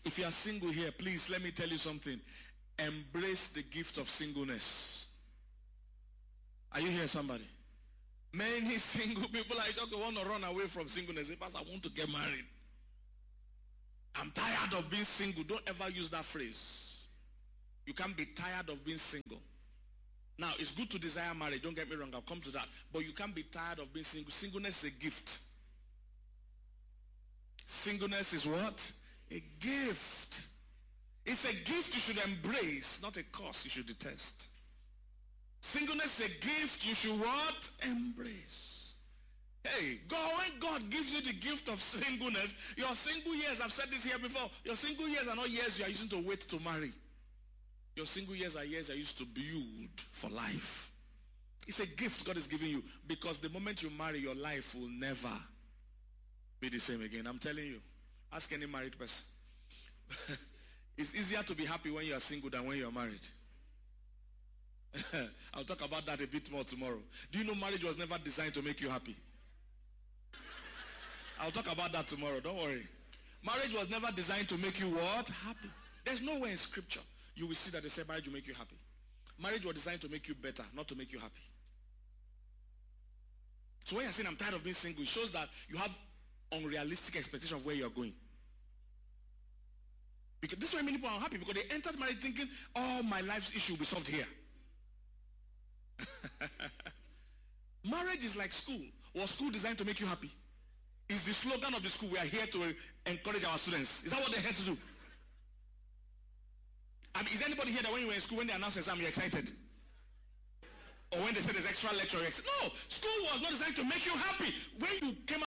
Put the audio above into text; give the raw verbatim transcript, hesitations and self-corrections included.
If you are single here, please let me tell you something. Embrace the gift of singleness. Are you here, somebody? Many single people I talk want to run away from singleness. They pass, I want to get married. I'm tired of being single. Don't ever use that phrase. You can't be tired of being single. Now, it's good to desire marriage. Don't get me wrong. I'll come to that. But you can't be tired of being single. Singleness is a gift. Singleness is what? A gift. It's a gift you should embrace, not a curse you should detest. Singleness is a gift you should what? Embrace. Hey, God, when God gives you the gift of singleness, your single years, I've said this here before, your single years are not years you are using to wait to marry. Your single years are years you are used to build for life. It's a gift God is giving you, because the moment you marry, your life will never be the same again. I'm telling you. Ask any married person. It's easier to be happy when you are single than when you are married. I'll talk about that a bit more tomorrow. Do you know marriage was never designed to make you happy? I'll talk about that tomorrow. Don't worry. Marriage was never designed to make you what? Happy. There's nowhere in scripture you will see that they say marriage will make you happy. Marriage was designed to make you better, not to make you happy. So when you're saying I'm tired of being single, it shows that you have unrealistic expectation of where you're going. Because this is why many people are unhappy, because they entered marriage thinking all my life's issue will be solved here. Marriage is like school. Was school designed to make you happy? Is the slogan of the school, we are here to encourage our students. Is that what they're here to do? I mean, is anybody here that when you were in school, when they announced exam, you're excited? Or when they said there's extra lecture, you're excited? No, school was not designed to make you happy. When you came